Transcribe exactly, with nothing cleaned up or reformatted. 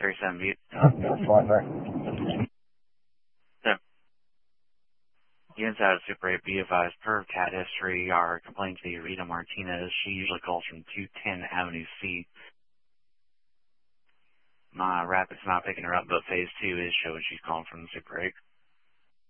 thirty-seven Butte. That's fine, thanks. So, units out of Super eight, be advised, per cat history, our complaint to be Rita Martinez. She usually calls from two ten Avenue C. My Rapid's not picking her up, but phase two is showing she's calling from the Super eight.